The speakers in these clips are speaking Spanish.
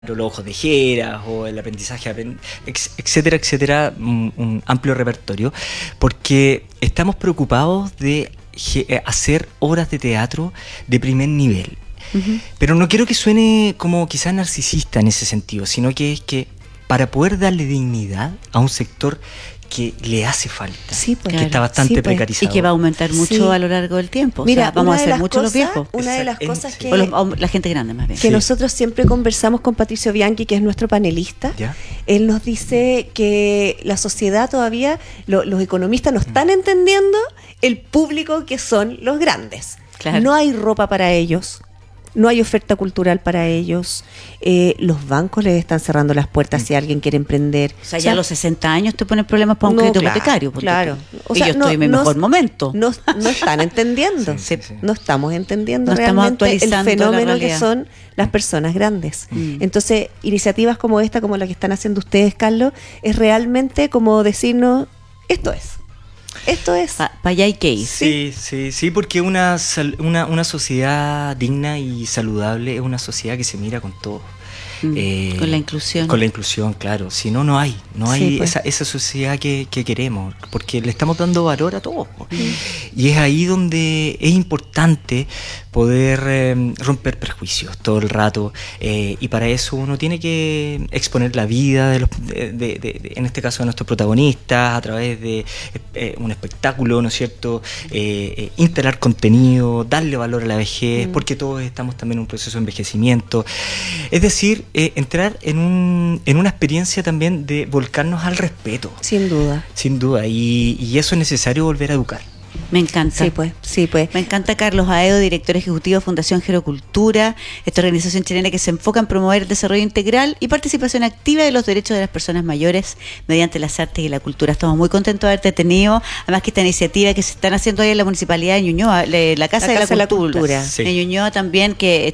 los ojos de Jera o el aprendizaje, etcétera, etcétera, un amplio repertorio, porque estamos preocupados de hacer obras de teatro de primer nivel. Uh-huh. Pero no quiero que suene como quizás narcisista en ese sentido, sino que es que para poder darle dignidad a un sector que le hace falta, sí, pues, que está bastante precarizado. Y que va a aumentar mucho a lo largo del tiempo. Mira, o sea, vamos a hacer mucho los viejos. Una de las cosas que... la gente grande más bien. Que nosotros siempre conversamos con Patricio Bianchi, que es nuestro panelista. ¿Ya? Él nos dice que la sociedad todavía, los economistas no están entendiendo el público que son los grandes. Claro. No hay ropa para ellos. No hay oferta cultural para ellos. Los bancos les están cerrando las puertas si alguien quiere emprender. O sea, ya a los 60 años te ponen problemas para un crédito hipotecario. Claro. O sea, yo estoy en mi mejor momento. No están entendiendo. Sí. No estamos entendiendo realmente el actualizando fenómeno que son las personas grandes. Entonces, iniciativas como esta, como la que están haciendo ustedes, Carlos, es realmente como decirnos, esto es. Para allá hay que ir. Sí, porque una sociedad digna y saludable es una sociedad que se mira con todo. Con la inclusión. Con la inclusión, claro. Si no, no hay pues esa sociedad que queremos, porque le estamos dando valor a todos. Y es ahí donde es importante poder romper prejuicios todo el rato, y para eso uno tiene que exponer la vida en este caso de nuestros protagonistas a través de un espectáculo, ¿no es cierto? Instalar contenido, darle valor a la vejez, porque todos estamos también en un proceso de envejecimiento. Es decir, entrar en una experiencia también de volcarnos al respeto. Sin duda. Y eso es necesario volver a educar. Me encanta. Sí, pues. Me encanta Carlos Aedo, director ejecutivo de Fundación Gerocultura, esta organización chilena que se enfoca en promover el desarrollo integral y participación activa de los derechos de las personas mayores mediante las artes y la cultura. Estamos muy contentos de haberte tenido. Además que esta iniciativa que se están haciendo ahí en la Municipalidad de Ñuñoa, la Casa de la Cultura. Sí. En Ñuñoa también, que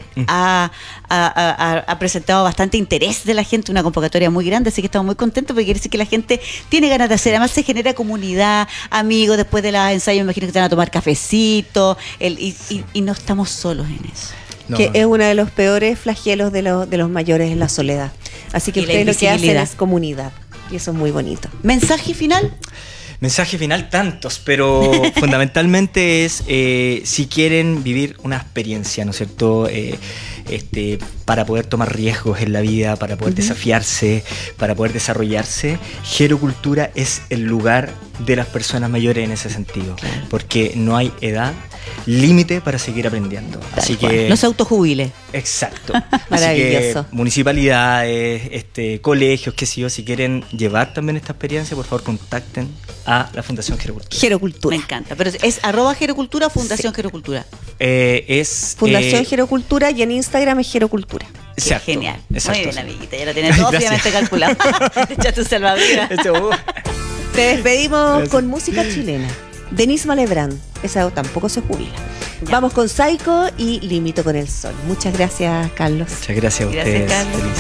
ha presentado bastante interés de la gente, una convocatoria muy grande, así que estamos muy contentos porque quiere decir que la gente tiene ganas de hacer. Además se genera comunidad, amigos, después de los ensayos me imagino que te van a tomar cafecito, y no estamos solos en eso. Que es uno de los peores flagelos de los mayores, es la soledad. Así que ustedes lo que hacen es comunidad, y eso es muy bonito. ¿Mensaje final? Mensaje final tantos, pero fundamentalmente es si quieren vivir una experiencia, ¿no es cierto? Para poder tomar riesgos en la vida, para poder desafiarse, para poder desarrollarse, Gerocultura es el lugar de las personas mayores en ese sentido, porque no hay edad límite para seguir aprendiendo. Así que no se autojubile. Exacto. Maravilloso. Así que municipalidades, colegios, qué sé yo, si quieren llevar también esta experiencia, por favor contacten a la Fundación Gerocultura. Me encanta. Pero es @Gerocultura o Fundación Gerocultura. Es Fundación Gerocultura, y en Instagram es Gerocultura. Exacto. Genial. Exacto. Muy bien, amiguita, ya lo tienes obviamente calculado. Echa tu salvavidas. Te despedimos con música chilena. Denise Malebrán, esa tampoco se jubila. Ya. Vamos con Psycho y Limito con el Sol. Muchas gracias, Carlos. Muchas gracias a ustedes. Gracias, Carlos.